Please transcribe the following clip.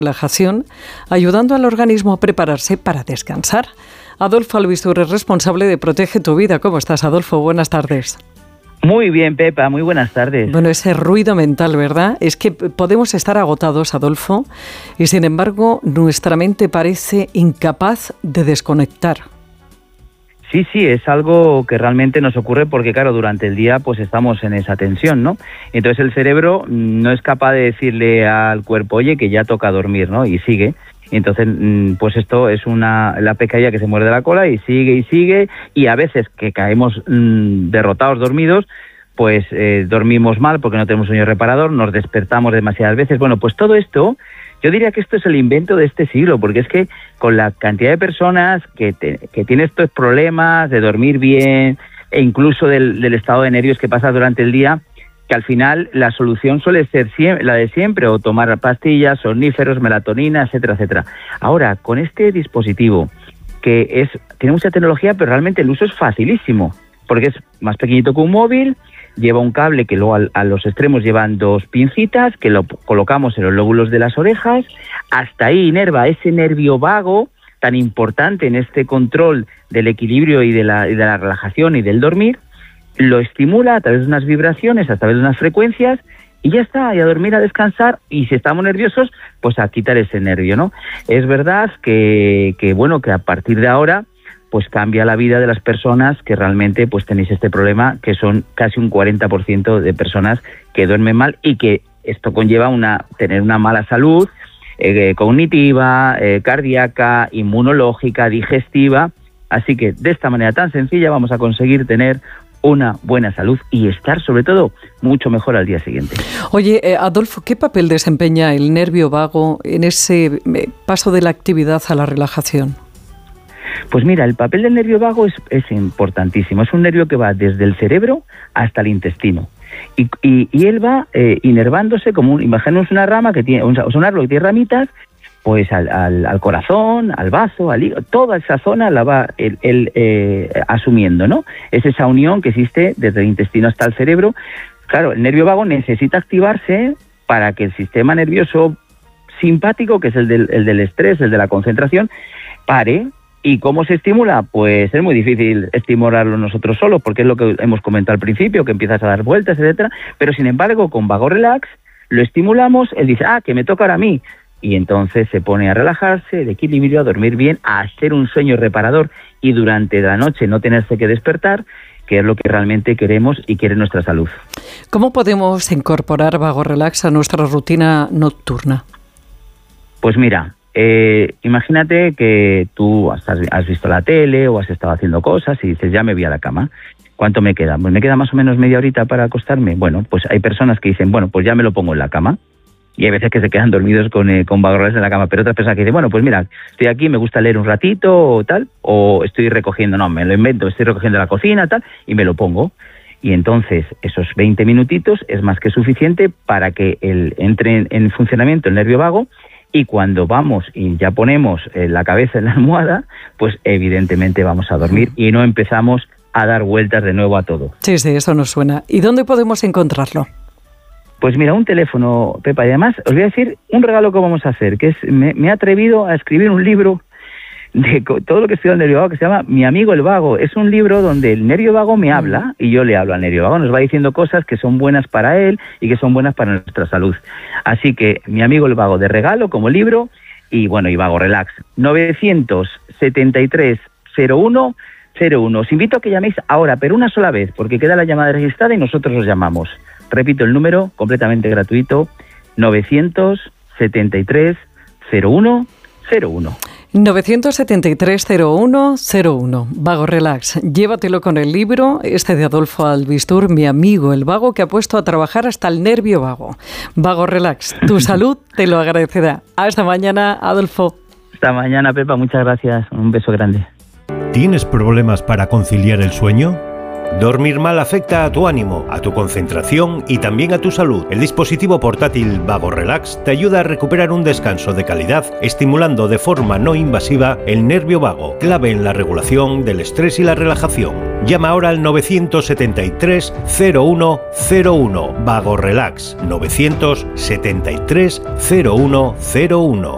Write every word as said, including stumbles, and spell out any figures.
relajación, ayudando al organismo a prepararse para descansar. Adolfo Albistur es responsable de Protege tu Vida. ¿Cómo estás, Adolfo? Buenas tardes. Muy bien, Pepa, muy buenas tardes. Bueno, ese ruido mental, ¿verdad? Es que podemos estar agotados, Adolfo, y sin embargo nuestra mente parece incapaz de desconectar. Sí, sí, es algo que realmente nos ocurre porque, claro, durante el día pues estamos en esa tensión, ¿no? Entonces el cerebro no es capaz de decirle al cuerpo, oye, que ya toca dormir, ¿no? Y sigue. Entonces, pues esto es una la pescadilla que se muerde la cola y sigue y sigue, y a veces que caemos mmm, derrotados, dormidos, pues eh, dormimos mal porque no tenemos sueño reparador, nos despertamos demasiadas veces. Bueno, pues todo esto, yo diría que esto es el invento de este siglo, porque es que con la cantidad de personas que, te, que tienen estos problemas de dormir bien, e incluso del, del estado de nervios que pasa durante el día, que al final la solución suele ser siempre, la de siempre, o tomar pastillas, somníferos, melatonina, etcétera, etcétera. Ahora, con este dispositivo, que es tiene mucha tecnología, pero realmente el uso es facilísimo, porque es más pequeñito que un móvil, lleva un cable que luego a, a los extremos llevan dos pincitas, que lo colocamos en los lóbulos de las orejas, hasta ahí inerva ese nervio vago, tan importante en este control del equilibrio y de la, y de la relajación y del dormir, lo estimula a través de unas vibraciones, a través de unas frecuencias, y ya está, y a dormir, a descansar, y si estamos nerviosos, pues a quitar ese nervio, ¿no? Es verdad que, que bueno, que a partir de ahora, pues cambia la vida de las personas que realmente pues tenéis este problema, que son casi un cuarenta por ciento de personas que duermen mal, y que esto conlleva una tener una mala salud eh, cognitiva, eh, cardíaca, inmunológica, digestiva. Así que de esta manera tan sencilla vamos a conseguir tener una buena salud y estar, sobre todo, mucho mejor al día siguiente. Oye, eh, Adolfo, ¿qué papel desempeña el nervio vago en ese eh, paso de la actividad a la relajación? Pues mira, el papel del nervio vago es, es importantísimo. Es un nervio que va desde el cerebro hasta el intestino. Y, y, y él va eh, inervándose como un, imaginemos una rama que tiene, un, un árbol que tiene ramitas, pues al, al, al corazón, al vaso, al hígado, toda esa zona la va él, él eh, asumiendo, ¿no? Es esa unión que existe desde el intestino hasta el cerebro. Claro, el nervio vago necesita activarse para que el sistema nervioso simpático, que es el del, el del estrés, el de la concentración, pare. ¿Y cómo se estimula? Pues es muy difícil estimularlo nosotros solos, porque es lo que hemos comentado al principio, que empiezas a dar vueltas, etcétera. Pero sin embargo, con Vago Relax, lo estimulamos, él dice, ah, que me toca ahora a mí. Y entonces se pone a relajarse, de equilibrio, a dormir bien, a hacer un sueño reparador y durante la noche no tenerse que despertar, que es lo que realmente queremos y quiere nuestra salud. ¿Cómo podemos incorporar Vago Relax a nuestra rutina nocturna? Pues mira, eh, imagínate que tú has, has visto la tele o has estado haciendo cosas y dices, ya me voy a la cama. ¿Cuánto me queda? Pues me queda más o menos media horita para acostarme. Bueno, pues hay personas que dicen, bueno, pues ya me lo pongo en la cama. Y hay veces que se quedan dormidos con, eh, con Vago Relax en la cama, pero otras personas que dicen, bueno, pues mira, estoy aquí, me gusta leer un ratito o tal, o estoy recogiendo, no, me lo invento, estoy recogiendo la cocina, tal, y me lo pongo. Y entonces esos veinte minutitos es más que suficiente para que el, entre en, en funcionamiento el nervio vago, y cuando vamos y ya ponemos eh, la cabeza en la almohada, pues evidentemente vamos a dormir y no empezamos a dar vueltas de nuevo a todo. Sí, sí, eso nos suena. ¿Y dónde podemos encontrarlo? Pues mira, un teléfono, Pepa, y además os voy a decir un regalo que vamos a hacer, que es, me, me he atrevido a escribir un libro de todo lo que estudia el nervio vago, que se llama Mi amigo el vago. Es un libro donde el nervio vago me habla y yo le hablo al nervio vago, nos va diciendo cosas que son buenas para él y que son buenas para nuestra salud. Así que Mi amigo el vago de regalo como libro, y bueno, y Vago Relax, novecientos setenta y tres cero uno cero uno. Os invito a que llaméis ahora, pero una sola vez, porque queda la llamada registrada y nosotros os llamamos. Repito el número, completamente gratuito, novecientos setenta y tres cero uno cero uno. novecientos setenta y tres cero uno cero uno. Vago Relax. Llévatelo con el libro, este de Adolfo Albistur, Mi amigo el vago, que ha puesto a trabajar hasta el nervio vago. Vago Relax. Tu salud te lo agradecerá. Hasta mañana, Adolfo. Hasta mañana, Pepa. Muchas gracias. Un beso grande. ¿Tienes problemas para conciliar el sueño? Dormir mal afecta a tu ánimo, a tu concentración y también a tu salud. El dispositivo portátil Vago Relax te ayuda a recuperar un descanso de calidad, estimulando de forma no invasiva el nervio vago, clave en la regulación del estrés y la relajación. Llama ahora al novecientos setenta y tres cero uno cero uno. Vago Relax, novecientos setenta y tres cero uno cero uno.